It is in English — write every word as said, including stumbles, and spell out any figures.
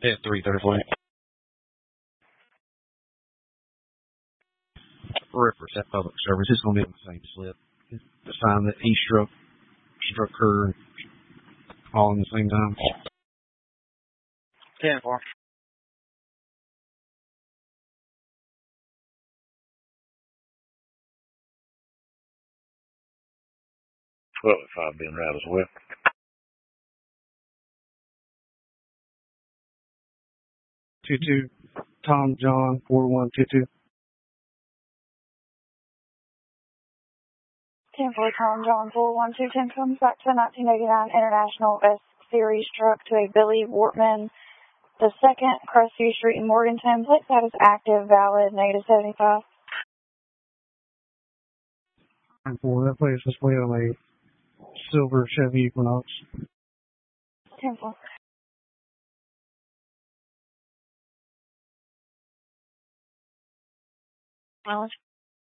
At three thirty-four. Reference that public service. It's going to be on the same slip. The sign that he struck, struck her all in the same time. ten four. Well, if I've been right as well. Two two, Tom John four one two two. ten four, Tom John four one two ten comes back to nineteen eighty-nine International S Series truck to a Billy Wortman the second, Crestview Street in Morganton. Plate that is active, valid, negative seventy-five. ten four, that place was way on a silver Chevy Equinox. ten four. Mileage.